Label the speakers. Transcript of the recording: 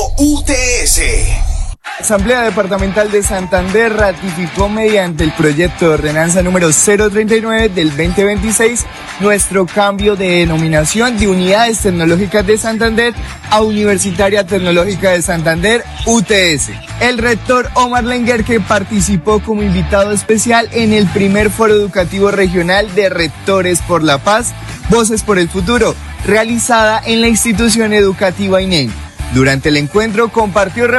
Speaker 1: UTS.
Speaker 2: La Asamblea Departamental de Santander ratificó mediante el proyecto de ordenanza número 039 del 2026 nuestro cambio de denominación de Unidades Tecnológicas de Santander a Universitaria Tecnológica de Santander, UTS. El rector Omar Lenguer, que participó como invitado especial en el primer foro educativo regional de Rectores por la Paz, Voces por el Futuro, realizada en la institución educativa INEM. Durante el encuentro compartió